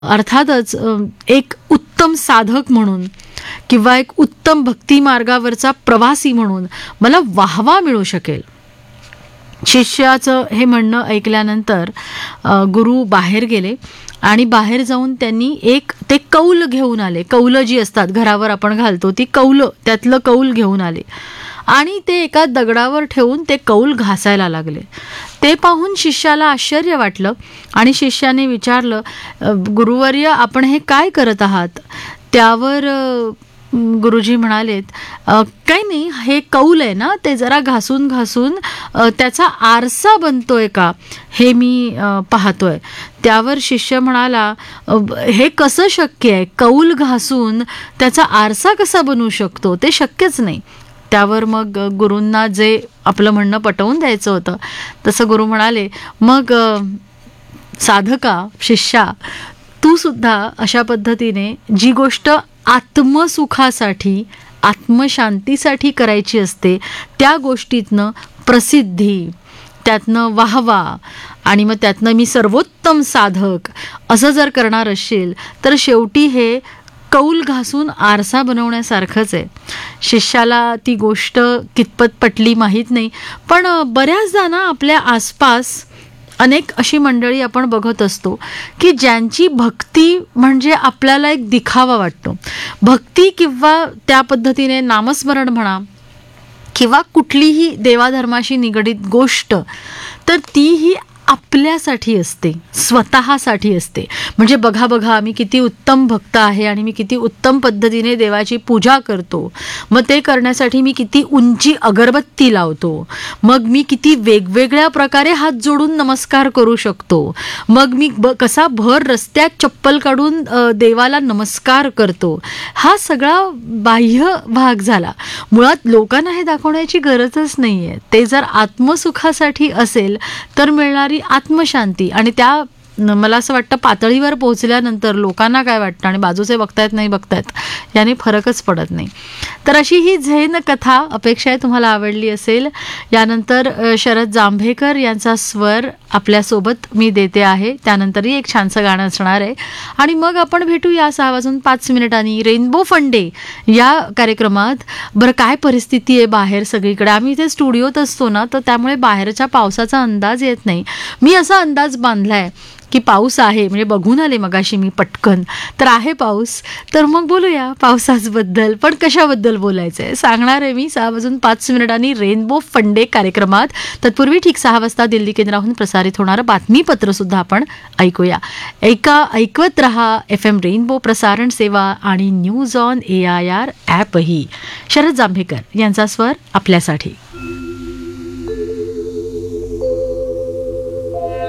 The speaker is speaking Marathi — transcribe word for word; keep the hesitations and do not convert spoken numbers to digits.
अर्थातच अ, एक उत्तम साधक म्हणून किंवा एक उत्तम भक्ती मार्गावरचा प्रवासी म्हणून मला वाहवा मिळू शकेल. शिष्याचं हे म्हणणं ऐकल्यानंतर अ, गुरु बाहेर गेले आणि बाहेर जाऊन त्यांनी एक ते कौल घेऊन आले. कौलं जी असतात घरावर आपण घालतो ती कौलं, त्यातलं कौल घेऊन आले आणि ते एका दगडावर ठेवून ते कौल घासायला लागले. ते पाहून शिष्याला आश्चर्य वाटलं आणि शिष्याने विचारलं, "अ, गुरुवर्य, आपण हे काय करत आहात?" त्यावर अ, गुरुजी म्हणालेत, "अ, काही नाही, हे कौल आहे ना, ते जरा घासून घासून अ, त्याचा आरसा बनतोय का हे मी अ, पाहतोय." त्यावर शिष्य म्हणाला, "अ, ब- हे कसं शक्य आहे? कौल घासून त्याचा आरसा कसा बनू शकतो? ते शक्यच नाही." त्यावर मग अ, गुरूंना जे आपलं म्हणणं पटवून द्यायचं होतं तसं गुरु म्हणाले, "मग अ, साधका, शिष्या, तू सुद्धा अशा पद्धतीने जी गोष्ट आत्मसुखासाठी आत्मशांतीसाठी करायची असते त्या गोष्टीतनं प्रसिद्धी, त्यातनं वाहवा आणि मग त्यातनं मी सर्वोत्तम साधक असं जर करणार असशील तर शेवटी हे कौल घासून आरसा बनवण्यासारखंच आहे." शिष्याला ती गोष्ट कितपत पटली माहीत नाही, पण अ, बऱ्याचदा ना आपल्या आसपास अनेक अशी मंडळी आपण बघत असतो की ज्यांची भक्ती म्हणजे आपल्याला एक दिखावा वाटतो. भक्ती किंवा त्या पद्धतीने नामस्मरण म्हणा किंवा कुठलीही देवाधर्माशी निगडीत गोष्ट, तर तीही आपल्यासाठी असते, स्वतःसाठी असते. म्हणजे बघा बघा मी किती उत्तम भक्त आहे आणि मी किती उत्तम पद्धतीने देवाची पूजा करतो, मग ते करण्यासाठी मी किती उंची अगरबत्ती लावतो, मग मी किती वेगवेगळ्या प्रकारे हात जोडून नमस्कार करू शकतो, मग मी ब कसा भर रस्त्यात चप्पल काढून अ, देवाला नमस्कार करतो. हा सगळा बाह्य भाग झाला. मुळात लोकांना हे दाखवण्याची गरजच नाही आहे. ते जर आत्मसुखासाठी असेल तर मिळणारी आत्मशांती आणि त्या न- मला असं वाटतं पातळीवर पोहोचल्यानंतर लोकांना काय वाटतं आणि बाजूचे बघतायत नाही बघतायत याने फरकच पडत नाही. तर अशी ही झेन कथा अपेक्षा आहे तुम्हाला आवडली असेल. यानंतर अ, शरद जांभेकर यांचा स्वर आपल्यासोबत मी देते आहे. त्यानंतरही एक छानसं गाणं असणार आहे आणि मग आपण भेटू या सहा वाजून पाच मिनिटांनी रेनबो फंडे या कार्यक्रमात. बरं, काय परिस्थिती आहे बाहेर सगळीकडे? आम्ही इथे स्टुडिओत असतो ना, तर त्यामुळे बाहेरच्या पावसाचा अंदाज येत नाही. मी असा अंदाज बांधलाय की पाऊस आहे, म्हणजे बघून आले मगाशी मी पटकन, तर आहे पाऊस. तर मग बोलूया पावसाबद्दल. पण कशाबद्दल बोलायचं आहे सांगणार आहे मी सहा वाजून पाच मिनिटांनी रेनबो फंडे कार्यक्रमात. तत्पूर्वी ठीक सहा वाजता दिल्ली केंद्राहून प्रसारित होणारं बातमीपत्र सुद्धा आपण ऐकूया. ऐका ऐकवत रहा एफ एम रेनबो प्रसारण सेवा आणि news on A I R ॲपही. Sharad Jambhekar यांचा स्वर आपल्यासाठी.